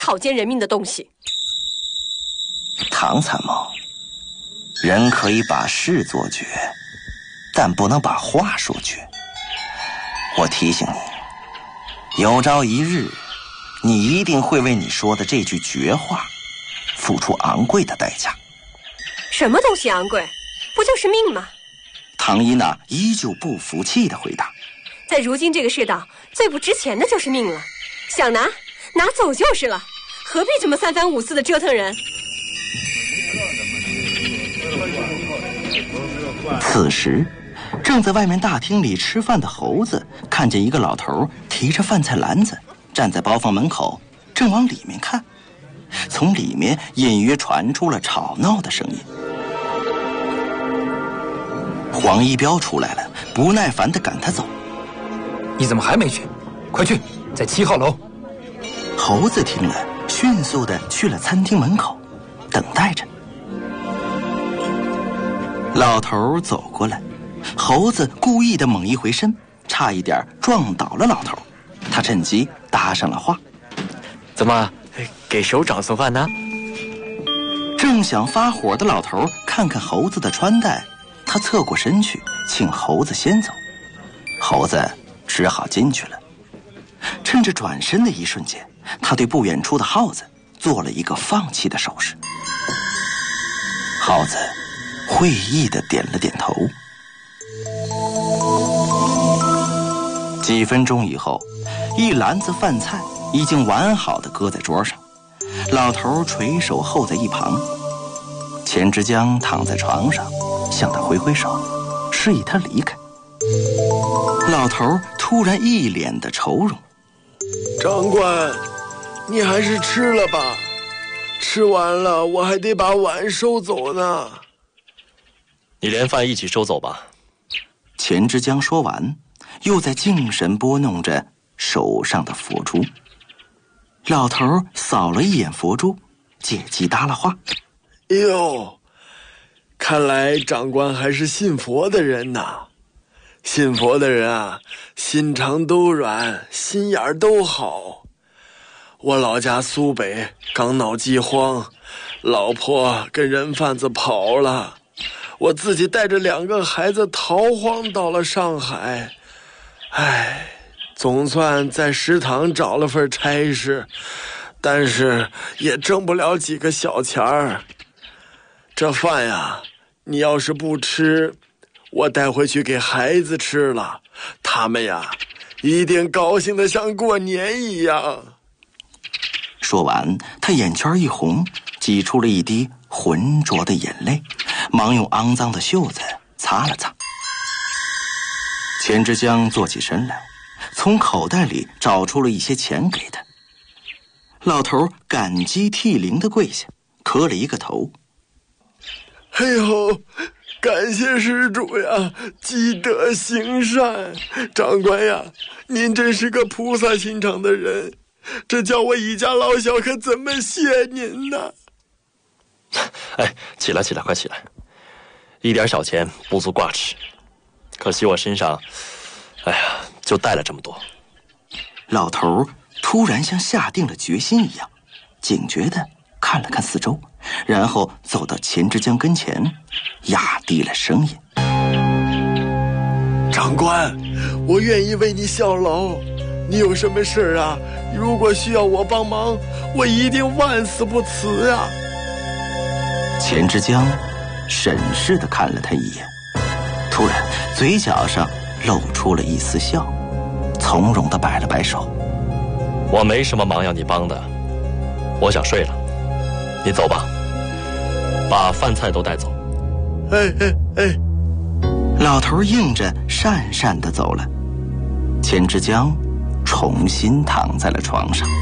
草菅人命的东西。 唐参谋，人可以把事做绝，但不能把话说绝。我提醒你，有朝一日，你一定会为你说的这句绝话付出昂贵的代价。 什么东西昂贵？不就是命吗？ 唐伊娜依旧不服气地回答： 在如今这个世道，最不值钱的就是命了，想拿走就是了，何必这么三番五次的折腾人？ 此时正在外面大厅里吃饭的猴子看见一个老头提着饭菜篮子站在包房门口，正往里面看，从里面隐约传出了吵闹的声音。黄一彪出来了，不耐烦地赶他走： 你怎么还没去？快去，在7号楼。 猴子听了，迅速地去了餐厅门口，等待着。老头走过来，猴子故意的猛一回身，差一点撞倒了老头。他趁机搭上了话： 怎么给首长送饭呢？ 正想发火的老头看看猴子的穿戴，他侧过身去请猴子先走，猴子只好进去了。趁着转身的一瞬间，他对不远处的耗子做了一个放弃的手势。耗子会意地点了点头。几分钟以后，一篮子饭菜已经完好地搁在桌上，老头垂手候在一旁。钱之江躺在床上，向他挥挥手，示意他离开。老头突然一脸的愁容： 长官，你还是吃了吧，吃完了我还得把碗收走呢。 你连饭一起收走吧。 钱之江说完，又在精神拨弄着手上的佛珠。老头扫了一眼佛珠，借机搭了话： 哟，看来长官还是信佛的人呐。信佛的人啊，心肠都软，心眼都好。我老家苏北刚闹饥荒，老婆跟人贩子跑了，我自己带着2个孩子逃荒到了上海。唉，总算在食堂找了份差事，但是也挣不了几个小钱儿。这饭呀，你要是不吃，我带回去给孩子吃了，他们呀一定高兴得像过年一样。 说完，他眼圈一红，挤出了一滴浑浊的眼泪，忙用肮脏的袖子擦了擦。钱之江坐起身来，从口袋里找出了一些钱给他。老头感激涕零地跪下，磕了一个头： 哎呦，感谢施主呀，积德行善。长官呀，您真是个菩萨心肠的人，这叫我一家老小可怎么谢您呢？ 哎，起来起来，快起来！一点小钱不足挂齿，可惜我身上，哎呀，就带了这么多。 老头突然像下定了决心一样，警觉地看了看四周，然后走到钱之江跟前，压低了声音： 长官，我愿意为你效劳，你有什么事啊？如果需要我帮忙，我一定万死不辞呀。 钱之江审视地看了他一眼，突然嘴角上露出了一丝笑，从容地摆了摆手： 我没什么忙要你帮的，我想睡了，你走吧，把饭菜都带走。 哎， 老头应着讪讪地走了。钱之江重新躺在了床上。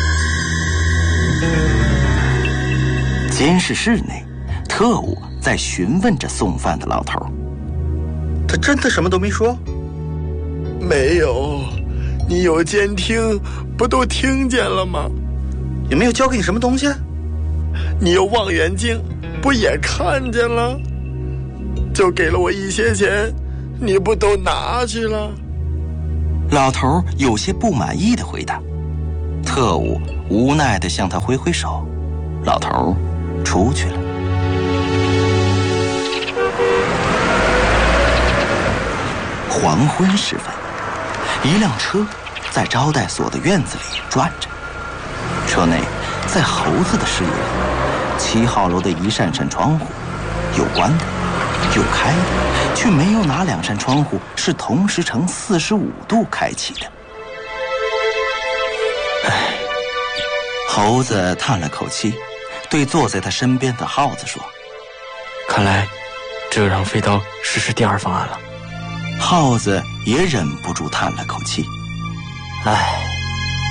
监视室内，特务在询问着送饭的老头： 他真的什么都没说？ 没有，你有监听，不都听见了吗？ 有没有交给你什么东西？ 你有望远镜，不也看见了？就给了我一些钱，你不都拿去了？ 老头有些不满意的回答： 特务无奈地向他挥挥手，老头出去了。黄昏时分，一辆车在招待所的院子里转着，车内在猴子的视野里，7号楼的一扇扇窗户有关的有开的，却没有哪2扇窗户是同时呈45度开启的。唉，猴子叹了口气，对坐在他身边的耗子说：“ 看来这让飞刀实施第2方案了。” 耗子也忍不住叹了口气：“ 唉。”